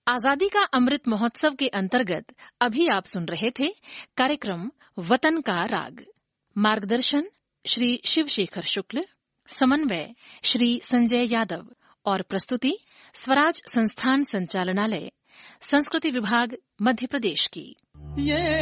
आजादी का अमृत महोत्सव के अंतर्गत अभी आप सुन रहे थे कार्यक्रम वतन का राग। मार्गदर्शन श्री शिवशेखर शुक्ल, समन्वय श्री संजय यादव और प्रस्तुति स्वराज संस्थान संचालनालय, संस्कृति विभाग, मध्य प्रदेश की।